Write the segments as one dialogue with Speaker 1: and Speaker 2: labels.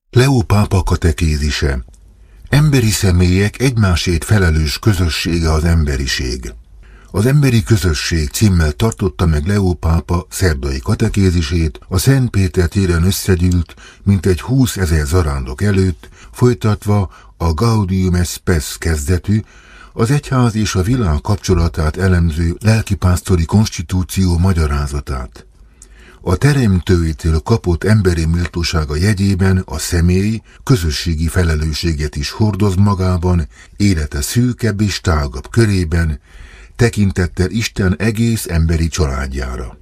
Speaker 1: Leó pápa katekézise. Emberi személyek egymásért felelős közössége az emberiség. Az emberi közösség címmel tartotta meg Leó pápa szerdai katekézisét a Szent Péter téren összegyűlt mintegy 20 000 zarándok előtt, folytatva a Gaudium et Spes kezdetű, az egyház és a világ kapcsolatát elemző lelkipásztori konstitúció magyarázatát. A teremtőitől kapott emberi méltósága jegyében a személy közösségi felelősséget is hordoz magában, élete szűkebb és tágabb körében, tekintettel Isten egész emberi családjára.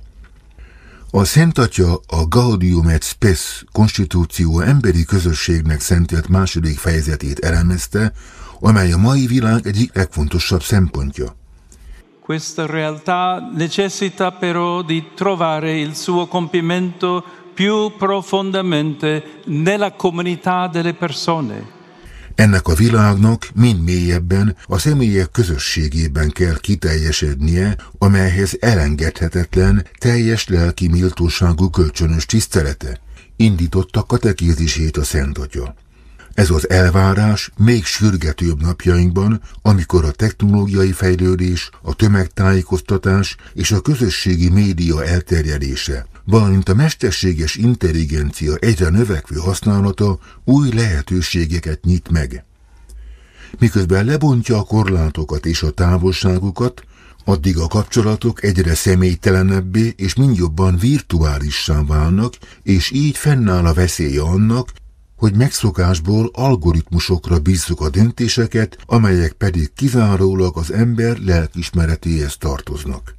Speaker 1: A Szent Atya a Gaudium et Spes konstitúció emberi közösségnek szentelt második fejezetét elemezte, amely a mai világ egyik legfontosabb szempontja.
Speaker 2: Questa realtà necessita però di trovare il suo compimento più profondamente nella comunità delle persone.
Speaker 1: Ennek a világnak mind mélyebben a személyek közösségében kell kiteljesednie, amelyhez elengedhetetlen, teljes lelki méltóságú kölcsönös tisztelete, indította katekézisét a Szent Atya. Ez az elvárás még sürgetőbb napjainkban, amikor a technológiai fejlődés, a tömegtájékoztatás és a közösségi média elterjedése, valamint a mesterséges intelligencia egyre növekvő használata új lehetőségeket nyit meg. Miközben lebontja a korlátokat és a távolságokat, addig a kapcsolatok egyre személytelenebbé és mindjobban virtuálissá válnak, és így fennáll a veszélye annak, hogy megszokásból algoritmusokra bízzuk a döntéseket, amelyek pedig kizárólag az ember lelkiismeretéhez tartoznak.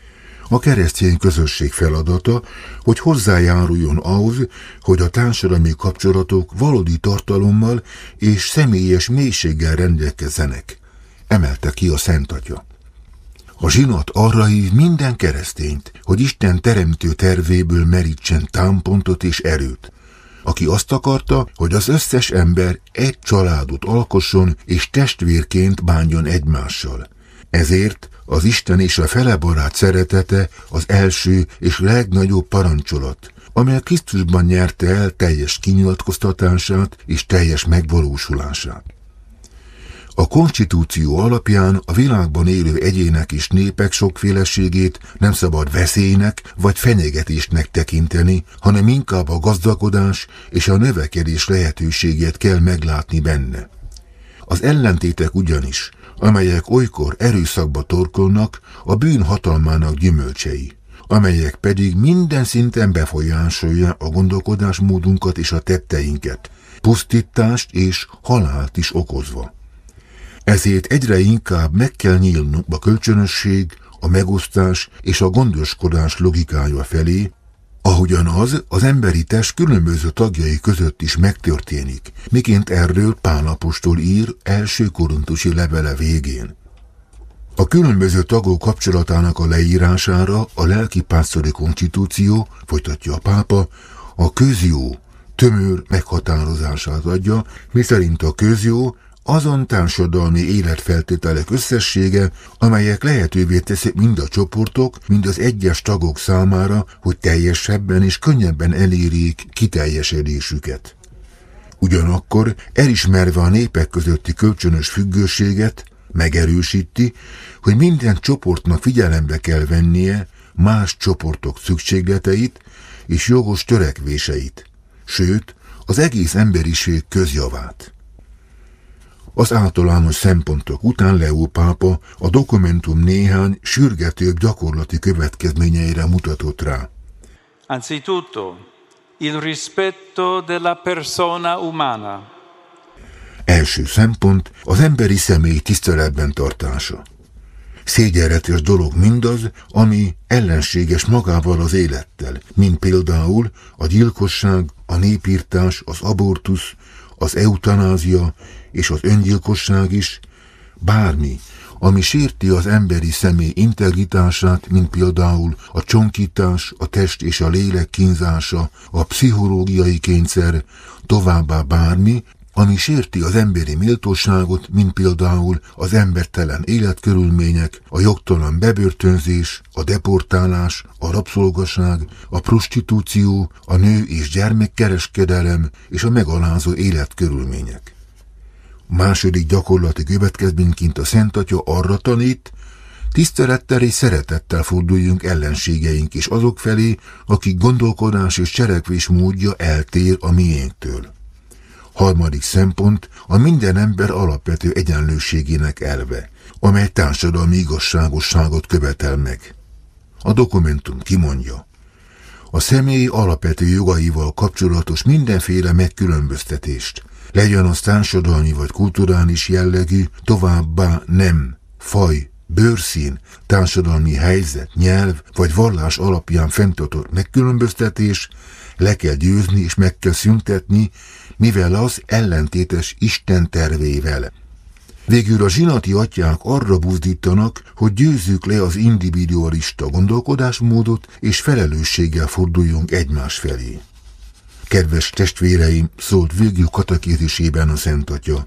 Speaker 1: A keresztény közösség feladata, hogy hozzájáruljon ahhoz, hogy a társadalmi kapcsolatok valódi tartalommal és személyes mélységgel rendelkezzenek, emelte ki a Szent Atya. A zsinat arra hív minden keresztényt, hogy Isten teremtő tervéből merítsen támpontot és erőt, aki azt akarta, hogy az összes ember egy családot alkosson és testvérként bánjon egymással. Ezért az Isten és a fele barát szeretete az első és legnagyobb parancsolat, amely Krisztusban nyerte el teljes kinyilatkoztatását és teljes megvalósulását. A konstitúció alapján a világban élő egyének és népek sokféleségét nem szabad veszélynek vagy fenyegetésnek tekinteni, hanem inkább a gazdagodás és a növekedés lehetőségét kell meglátni benne. Az ellentétek ugyanis, amelyek olykor erőszakba torkolnak, a bűn hatalmának gyümölcsei, amelyek pedig minden szinten befolyásolja a gondolkodásmódunkat és a tetteinket, pusztítást és halált is okozva. Ezért egyre inkább meg kell nyílnunk a kölcsönösség, a megosztás és a gondoskodás logikája felé, ahogyan az emberi test különböző tagjai között is megtörténik, miként erről Pál apostol ír első korintusi levele végén. A különböző tagok kapcsolatának a leírására a lelkipásztori konstitúció, folytatja a pápa, a közjó tömör meghatározását adja, miszerint a közjó azon társadalmi életfeltételek összessége, amelyek lehetővé teszik mind a csoportok, mind az egyes tagok számára, hogy teljesebben és könnyebben elérjék kiteljesedésüket. Ugyanakkor elismerve a népek közötti kölcsönös függőséget, megerősíti, hogy minden csoportnak figyelembe kell vennie más csoportok szükségleteit és jogos törekvéseit, sőt, az egész emberiség közjavát. Az általános szempontok után Leó pápa a dokumentum néhány sürgetőbb gyakorlati következményeire mutatott rá.
Speaker 2: Anzitutto, il rispetto della persona umana.
Speaker 1: Első szempont az emberi személy tiszteletben tartása. Szégyenletes dolog mindaz, ami ellenséges magával az élettel, mint például a gyilkosság, a népirtás, az abortusz, az eutanázia és az öngyilkosság is, bármi, ami sérti az emberi személy integritását, mint például a csonkítás, a test és a lélek kínzása, a pszichológiai kényszer, továbbá bármi, ami sérti az emberi méltóságot, mint például az embertelen életkörülmények, a jogtalan bebörtönzés, a deportálás, a rabszolgaság, a prostitúció, a nő- és gyermekkereskedelem és a megalázó életkörülmények. A második gyakorlati következményként a Szent Atya arra tanít, tisztelettel és szeretettel forduljunk ellenségeink és azok felé, akik gondolkodás és cselekvés módja eltér a miénktől. Harmadik szempont a minden ember alapvető egyenlőségének elve, amely társadalmi igazságosságot követel meg. A dokumentum kimondja, a személy alapvető jogaival kapcsolatos mindenféle megkülönböztetést, legyen az társadalmi vagy kulturális jellegű, továbbá nem, faj, bőrszín, társadalmi helyzet, nyelv vagy vallás alapján fenntartott megkülönböztetés, le kell győzni és meg kell szüntetni, mivel az ellentétes Isten tervével. Végül a zsinati atyák arra buzdítanak, hogy győzzük le az individualista gondolkodásmódot, és felelősséggel forduljunk egymás felé. Kedves testvéreim, szólt végül katekézisében a Szent Atya,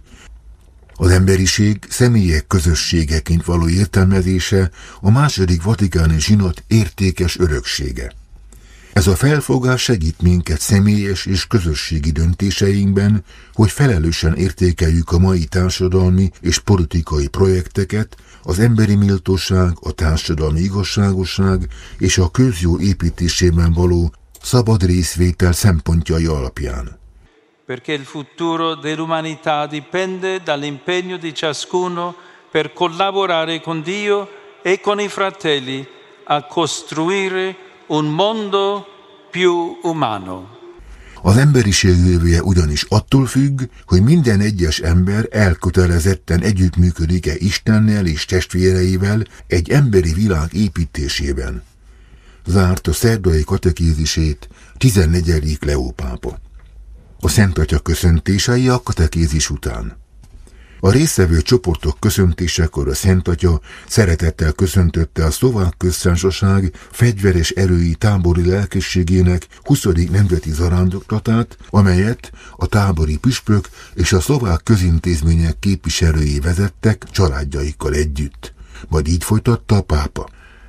Speaker 1: az emberiség személyek közösségeként való értelmezése a második vatikáni zsinat értékes öröksége. Ez a felfogás segít minket személyes és közösségi döntéseinkben, hogy felelősen értékeljük a mai társadalmi és politikai projekteket, az emberi méltóság, a társadalmi igazságosság és a közjó építésében való szabad részvétel szempontjai alapján.
Speaker 2: Perché il futuro dell'umanità dipende dall'impegno di ciascuno per collaborare con Dio e con i fratelli a costruire un mondo più umano. Az emberiség jövője ugyanis attól függ, hogy minden egyes ember elkötelezetten együttműködik-e Istennel és testvéreivel egy emberi világ építésében. Zárt a szerdai katekézisét 14. Leó pápa. A Szent Atya köszöntései a katekézis után. A résztvevő csoportok köszöntésekor a Szent Atya szeretettel köszöntötte a Szlovák Köztársaság fegyveres erői tábori lelkészségének 20. nemzeti zarándoklatát, amelyet a tábori püspök és a szlovák közintézmények képviselői vezettek családjaikkal együtt. Majd így folytatta a pápa.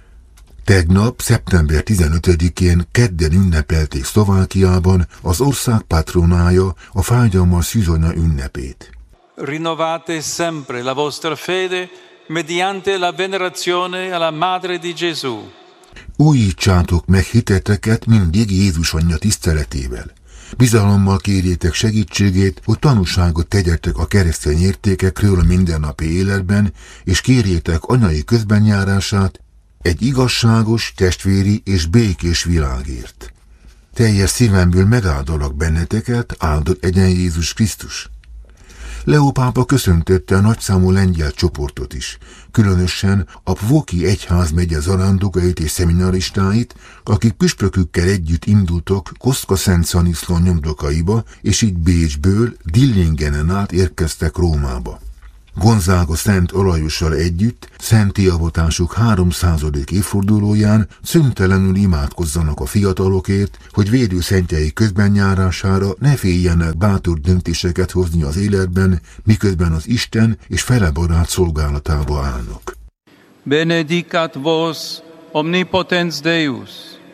Speaker 2: Tegnap, szeptember 15-én kedden ünnepelték Szlovákiában az ország patronája, a fájdalmas szűzonya ünnepét. Rinnovate sempre la vostra fede mediante la venerazione alla Madre di Gesù.
Speaker 1: Újítsátok meg hiteteket mindig Jézus anyja tiszteletével. Bizalommal kérjétek segítségét, hogy tanúságot tegyetek a keresztény értékekről a mindennapi életben, és kérjétek anyai közbenjárását egy igazságos, testvéri és békés világért. Teljes szívemből megáldalak benneteket, áldott egyen Jézus Krisztus. Leó pápa köszöntötte a nagyszámú lengyel csoportot is, különösen a Pvoki egyházmegye zarándokait és szeminaristáit, akik püspökükkel együtt indultak Koszka-Szent Szaniszló nyomdokaiba, és így Bécsből Dillingenen át érkeztek Rómába. Gonzága Szent Olajussal együtt szenti avatásuk 300. évfordulóján szüntelenül imádkozzanak a fiatalokért, hogy védőszentjei közbenjárására ne féljenek bátor döntéseket hozni az életben, miközben az Isten és fele barát szolgálatába állnak.
Speaker 2: Benedicat vos omnipotens Deus,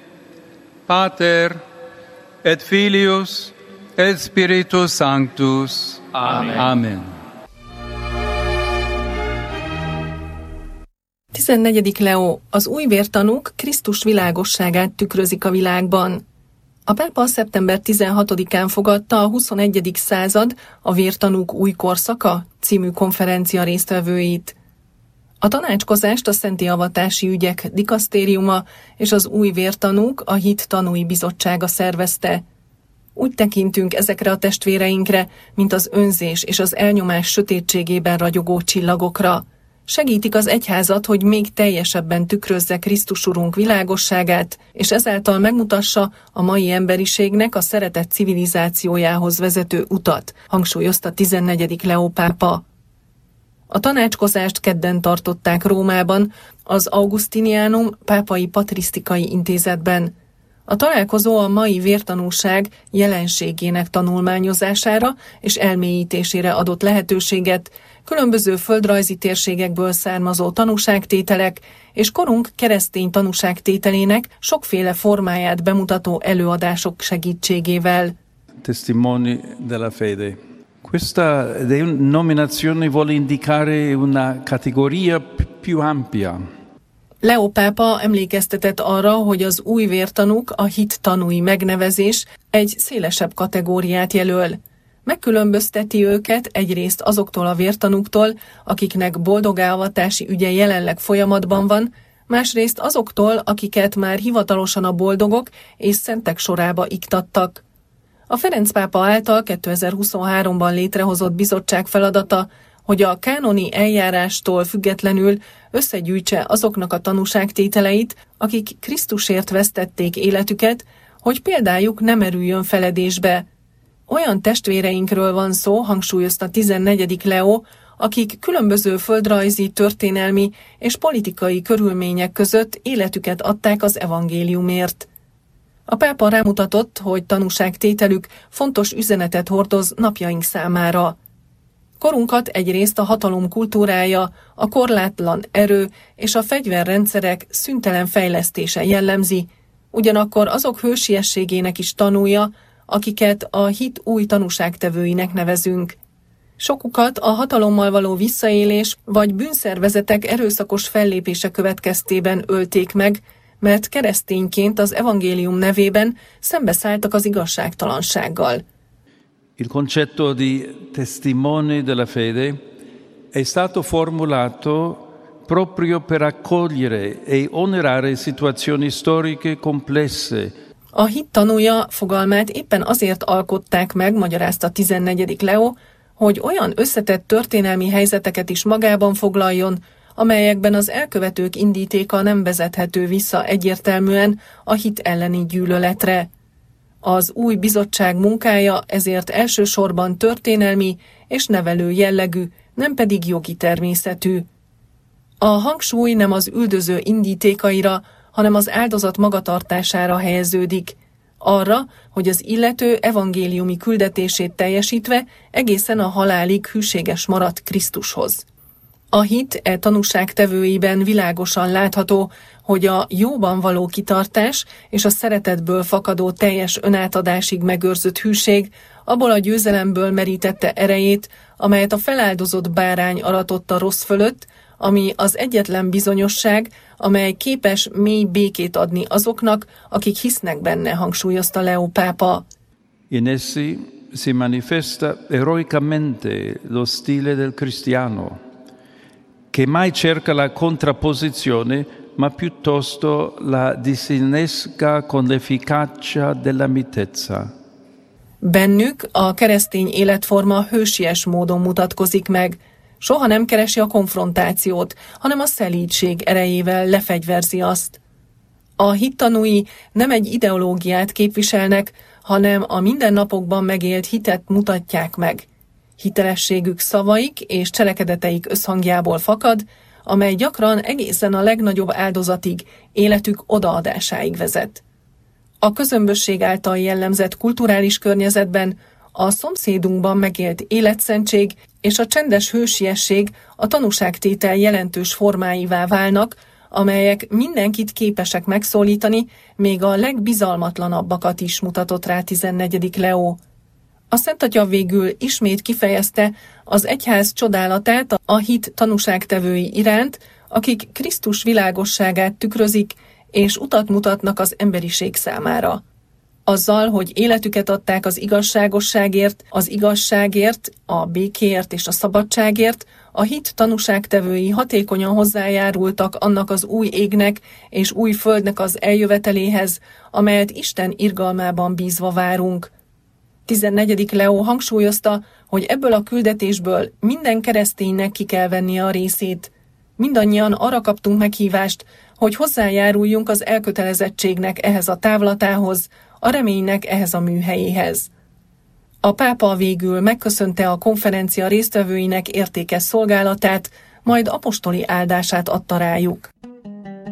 Speaker 2: Pater et Filius et Spiritus Sanctus. Amen. Amen.
Speaker 3: 14. Leó, az új vértanúk Krisztus világosságát tükrözik a világban. A pápa szeptember 16-án fogadta a 21. század a vértanúk új korszaka című konferencia résztvevőit. A tanácskozást a Szenti Avatási Ügyek Dikasztériuma és az új vértanúk a Hit Tanúi Bizottsága szervezte. Úgy tekintünk ezekre a testvéreinkre, mint az önzés és az elnyomás sötétségében ragyogó csillagokra. Segítik az egyházat, hogy még teljesebben tükrözze Krisztus Urunk világosságát, és ezáltal megmutassa a mai emberiségnek a szeretet civilizációjához vezető utat, hangsúlyozta 14. Leó pápa. A tanácskozást kedden tartották Rómában, az Augustinianum pápai patrisztikai intézetben. A találkozó a mai vértanúság jelenségének tanulmányozására és elmélyítésére adott lehetőséget, különböző földrajzi térségekből származó tanúságtételek és korunk keresztény tanúságtételének sokféle formáját bemutató előadások segítségével.
Speaker 2: Testimoni della fede. Questa denominazione vuole indicare una categoria più ampia.
Speaker 3: Leó pápa emlékeztetett arra, hogy az új vértanúk, a hit tanúi megnevezés egy szélesebb kategóriát jelöl. Megkülönbözteti őket egyrészt azoktól a vértanúktól, akiknek boldogávatási ügye jelenleg folyamatban van, másrészt azoktól, akiket már hivatalosan a boldogok és szentek sorába iktattak. A Ferenc pápa által 2023-ban létrehozott bizottság feladata, hogy a kánoni eljárástól függetlenül összegyűjtse azoknak a tanúságtételeit, akik Krisztusért vesztették életüket, hogy példájuk ne merüljön feledésbe. Olyan testvéreinkről van szó, hangsúlyozta 14. Leó, akik különböző földrajzi, történelmi és politikai körülmények között életüket adták az evangéliumért. A pápa rámutatott, hogy tanúságtételük fontos üzenetet hordoz napjaink számára. Korunkat egyrészt a hatalom kultúrája, a korlátlan erő és a fegyverrendszerek szüntelen fejlesztése jellemzi, ugyanakkor azok hősiességének is tanúja, akiket a hit új tanúságtevőinek nevezünk. Sokukat a hatalommal való visszaélés vagy bűnszervezetek erőszakos fellépése következtében ölték meg, mert keresztényként az evangélium nevében szembeszálltak az igazságtalansággal.
Speaker 2: Il concetto di testimone della fede è stato formulato proprio per accogliere e onorare situazioni storiche complesse.
Speaker 3: A hit tanúja fogalmát éppen azért alkották meg, magyarázta 14. Leó, hogy olyan összetett történelmi helyzeteket is magában foglaljon, amelyekben az elkövetők indítéka nem vezethető vissza egyértelműen a hit elleni gyűlöletre. Az új bizottság munkája ezért elsősorban történelmi és nevelő jellegű, nem pedig jogi természetű. A hangsúly nem az üldöző indítékaira, hanem az áldozat magatartására helyeződik, arra, hogy az illető evangéliumi küldetését teljesítve egészen a halálig hűséges maradt Krisztushoz. A hit tanúságtevőiben világosan látható, hogy a jóban való kitartás és a szeretetből fakadó teljes önátadásig megőrzött hűség abból a győzelemből merítette erejét, amelyet a feláldozott bárány aratott a rossz fölött, ami az egyetlen bizonyosság, amely képes mély békét adni azoknak, akik hisznek benne, hangsúlyozta Leó pápa.
Speaker 2: In essi si manifesta eroicamente lo stile del cristiano, che mai cerca la contrapposizione, ma piuttosto la disinnesca con l'efficacia della mitezza.
Speaker 3: Bennük a keresztény életforma hősies módon mutatkozik meg. Soha nem keresi a konfrontációt, hanem a szelídség erejével lefegyverzi azt. A hittanúi nem egy ideológiát képviselnek, hanem a mindennapokban megélt hitet mutatják meg. Hitelességük szavaik és cselekedeteik összhangjából fakad, amely gyakran egészen a legnagyobb áldozatig, életük odaadásáig vezet. A közömbösség által jellemzett kulturális környezetben a szomszédunkban megélt életszentség és a csendes hősiesség a tanúságtétel jelentős formáivá válnak, amelyek mindenkit képesek megszólítani, még a legbizalmatlanabbakat is, mutatott rá 14. Leó. A Szent Atya végül ismét kifejezte az egyház csodálatát a hit tanúságtevői iránt, akik Krisztus világosságát tükrözik és utat mutatnak az emberiség számára. Azzal, hogy életüket adták az igazságért, a békéért és a szabadságért, a hit tanúságtevői hatékonyan hozzájárultak annak az új égnek és új földnek az eljöveteléhez, amelyet Isten irgalmában bízva várunk. 14. Leó hangsúlyozta, hogy ebből a küldetésből minden kereszténynek ki kell vennie a részét. Mindannyian arra kaptunk meghívást, hogy hozzájáruljunk az elkötelezettségnek ehhez a távlatához, a reménynek ehhez a műhelyéhez. A pápa végül megköszönte a konferencia résztvevőinek értékes szolgálatát, majd apostoli áldását adta rájuk.